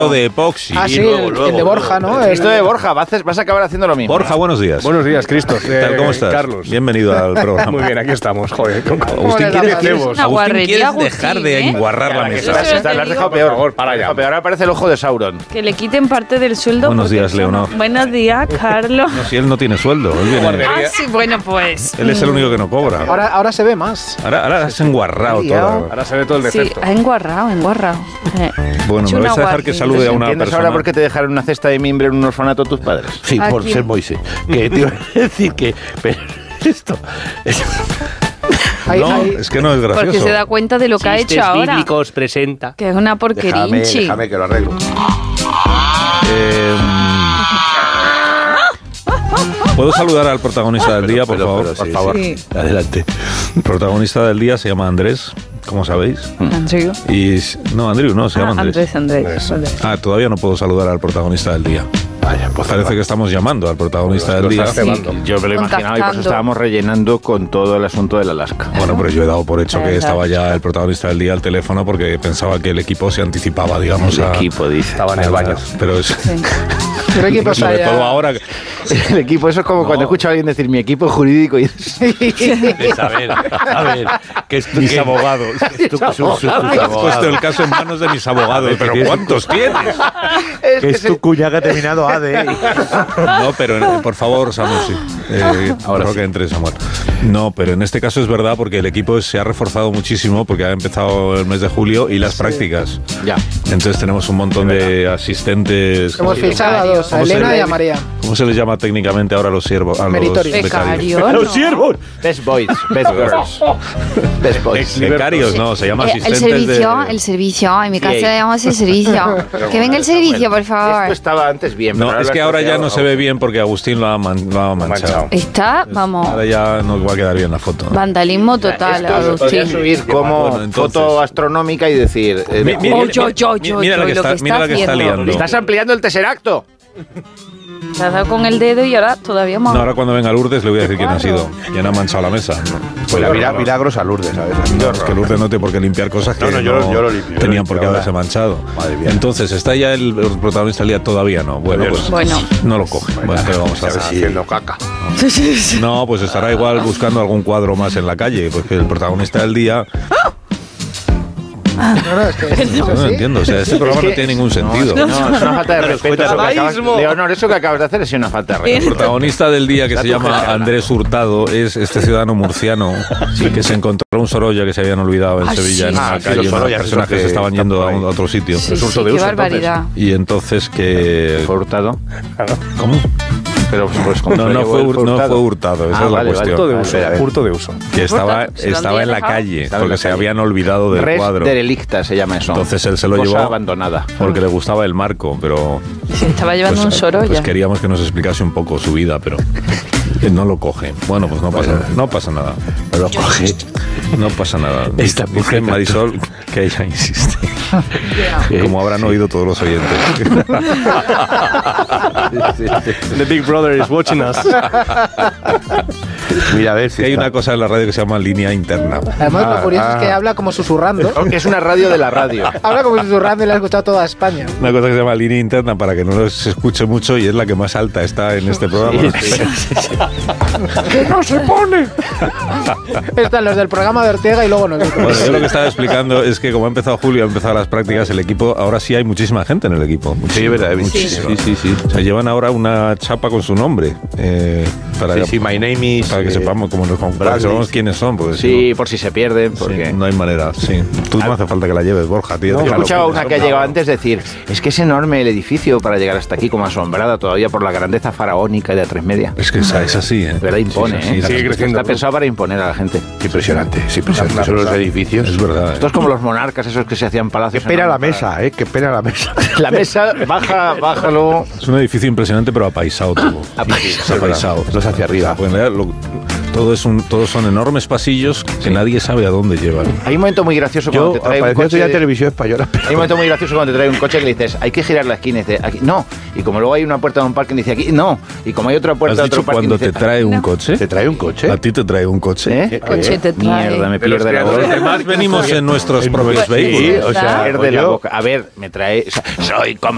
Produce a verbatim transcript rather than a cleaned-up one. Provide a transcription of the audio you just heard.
de epoxi. Ah, sí, luego, el, luego, el de Borja, ¿no? luego. El- Esto de Borja, vas a, vas a acabar haciendo lo mismo. Borja, buenos días. Buenos días, Cristo. ¿Qué tal? ¿Cómo estás? Carlos. Bienvenido al programa. Muy bien, aquí estamos. Joder, con Agustín, le ¿quieres, da ¿quieres, mal? Una Agustín, guarrería, ¿quieres Agustín, dejar de ¿eh? enguarrar la Que mesa? lo has- Eso te lo has digo. dejado peor. Por favor, para ya. Pero ahora parece el ojo de Sauron. Que le quiten parte del sueldo. Buenos porque días, eso Leonor. no- Buenos días, Carlos. No, si él no tiene sueldo. Él, viene- Ah, sí, bueno, pues. él es el único que no cobra. Ahora, ahora se ve más. Ahora, ahora has enguarrado todo. Ahora se ve todo el Sí, defecto. ha enguarrado, enguarrado. Eh. Bueno, Hecho me vais a una dejar que guarrería. salude a una ¿Entiendes persona. ahora por qué te dejaron una cesta de mimbre en un orfanato tus padres? Sí, por Aquí. ser Moisés. Que te iba a decir que. Pero esto. es- Hay- No, hay- es que no es gracioso. Porque se da cuenta de lo que ha Chistes hecho ahora. bíblicos presenta. Que es una Déjame, porquerinchi. déjame que lo arreglo. Eh, ¿Puedo saludar al protagonista del día, por Pero, favor? pero, por sí, favor. Sí. Adelante. El protagonista del día se llama Andrés, como sabéis. Andrew. Y no, Andrew, no, se llama Ah, Andrés. Andrés, Andrés. Vale. Ah, todavía no puedo saludar al protagonista del día. Vaya, pues Parece que estamos llamando al protagonista del Lo día. estás cebando. Yo me lo imaginaba y por eso Contactando. estábamos rellenando con todo el asunto del Alaska. Bueno, pero yo he dado por hecho que Verdad. estaba ya el protagonista del día al teléfono porque pensaba que el equipo se anticipaba, digamos, El a... equipo, dice. Estaba en el baño. Pero es... Sí. ¿Qué equipo está sobre ya? todo ahora... El equipo, eso es como cuando escucho a alguien decir mi equipo jurídico y Es, a ver, a ver. Que es Mis abogados. que tú- sus- sus- sus Has puesto el abogados. caso en manos de mis abogados. Pero ¿cuántos tienes? Que es tu cuña que ha terminado A D. No, pero eh, por favor, Samuel, sí. Eh, Ahora creo sí. que entre Samuel. No, pero en este caso es verdad porque el equipo se ha reforzado muchísimo porque ha empezado el mes de julio y las prácticas. Ya. Entonces tenemos un montón de asistentes. Hemos fichado a dos, a ¿Cómo se Elena le- y a María. ¿Cómo se les llama técnicamente ahora a los siervos? A los Meritorios. becarios. Becario. ¡Los ¿no? siervos! Best boys, best girls. Best boys. Becarios, no, se llama Eh, el asistentes servicio, de... el servicio. En mi casa Sí. le llamamos el servicio. Que venga el servicio, por favor. Esto estaba antes bien. No, pero es lo que has ahora ya troceado. no se ve bien porque Agustín lo ha, man- lo ha manchado. manchado. Está, vamos, Ahora ya no va a quedar bien la foto. ¿no? vandalismo total, Esto se podría Agustín. subir como Bueno, entonces- foto astronómica y decir... eh, Mi- mira, Oh, mira, yo, mira, yo, mira, yo, mira la yo, que lo está, que mira la que está está haciendo. liando. Estás ampliando el tesseracto. Se ha dado con el dedo y ahora todavía más. No, ahora cuando venga Lourdes le voy a decir quién ha sido. Quién ha manchado la mesa. Pues la mira, milagros a Lourdes, ¿sabes? No, es que Lourdes no tiene por qué limpiar cosas que No, no, yo lo- yo lo limpio, yo lo tenían limpio por qué ahora. haberse manchado. Madre mía. Entonces, ¿está ya el protagonista del día? Todavía no. Bueno, pues Bueno. no lo coge. Bueno, pero vamos a ver. Haciendo caca. No, pues estará igual buscando algún cuadro más en la calle, porque el protagonista del día... No, no, es que Yo no entiendo, o sea, este programa que- no tiene ningún sentido. No, es una falta de respeto. Eso que acabas- Dadaísmo. Leonor, eso que acabas de hacer es una falta de El respeto. protagonista del día, que se llama Andrés Hurtado, es este ciudadano murciano que se encontró un Sorolla que se habían olvidado en Ah, Sevilla, sí. en una Ah, sí, calle, los unas Sorollas, personas esos que que se estaban están yendo por a, ahí. un- a otro sitio. Sí, Es sí, hurto de qué uso, barbaridad. Y entonces que... ¿Fue hurtado? ¿Cómo? Pero pues como No, se lo no llevó fue, él, hur- no fue hurtado, esa Ah, es la vale, vale. cuestión. Hurto de A uso. ver, a ver. Hurto de uso. Que estaba, ¿Se lo estaba han en la dejado? calle, Estaba en porque la se calle. habían olvidado del Res cuadro. derelicta se llama eso. Entonces él se lo Cosa llevó abandonada. porque le gustaba el marco, pero Se estaba llevando pues, un Sorolla. pues queríamos que nos explicase un poco su vida, pero él no lo coge. Bueno, pues no pasa, no pasa nada. Pero coge. No pasa nada. Esta Dice mujer Marisol que ella insiste. Como habrán oído todos los oyentes. The Big Brother is watching us. Mira, a ver si Que hay está. una cosa en la radio que se llama línea interna. Además, Ah, lo curioso ah. es que habla como susurrando. Es una radio de la radio. Habla como susurrando y le ha escuchado toda España. Una cosa que se llama línea interna para que no se escuche mucho y es la que más alta está en este programa. ¡Que no se pone! Están los del programa de Ortega y luego nosotros. Bueno, yo lo que estaba explicando es que como ha empezado julio, ha empezado las prácticas, el equipo, ahora sí hay muchísima gente en el equipo. Sí, es verdad, Muchísima. sí, sí, sí. O sea, llevan ahora una chapa con su nombre. eh, para, Sí, sí, my name is. para que eh, sepamos, como nos, para que Bradley. sepamos quiénes son. Porque si Sí, no- por si se pierden, sí, porque... no hay manera. Sí. Tú no hace falta que la lleves, Borja, tío. Yo he déjalo. escuchado una que ha llegado antes decir, es que es enorme el edificio para llegar hasta aquí, como asombrada todavía por la grandeza faraónica de A tres Media. Es que esa es así, ¿eh? De verdad impone, Sí, sí, ¿eh? sí, sigue creciendo. Está pensado para imponer a la gente. Impresionante, sí, impresionante. Son los edificios. Es verdad. Esto ¿eh? es como los monarcas, esos que se hacían Que palacios. pena la enormes para- mesa, ¿eh? Que pena la mesa. La mesa, baja, bájalo. Es un edificio impresionante, pero apaisado todo. Apaisado. apaisado. Los hacia arriba. Pues en realidad lo- todo es un, todos son enormes pasillos que nadie sabe a dónde llevan. Hay un momento muy gracioso cuando Yo te trae un apareció coche... ya televisión española. Hay un momento muy gracioso cuando te trae un coche que le dices, hay que girar la esquina y dice, aquí, no. Y como luego hay una puerta de un parking, dice, aquí, no. Y como hay otra ¿Has puerta de otro dicho parking, cuando te dice, trae un No. coche? ¿Te trae un coche? ¿A ti te trae un coche? ¿eh? Coche te trae. Mierda, me De los pierde la creadores boca. de Además venimos en nuestros propios Pues, vehículos. Sí, o sea, Pierde la yo- boca. A ver, me trae... o sea, soy como